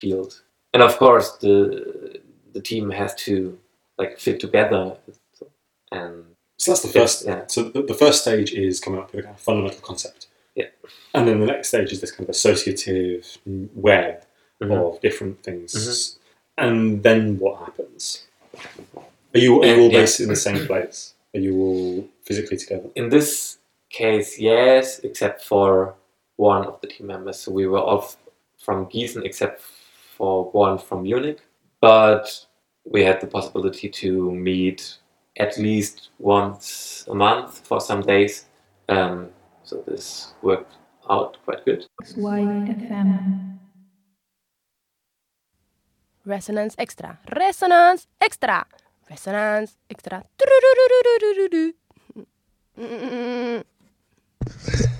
field. And of course, the team has to like fit together. And so that's the first. Yeah. So the first stage is coming up with a kind of fundamental concept. Yeah. And then the next stage is this kind of associative web Mhm. of different things. Mhm. And then what happens? Are you all Yeah. based in the same place? Are you all physically together? In this case, yes, except for one of the team members. So we were all from Gießen, except for one from Munich. But we had the possibility to meet at least once a month for some days. So this worked out quite good. XYFM. Resonance Extra. Resonance Extra. Resonance Extra.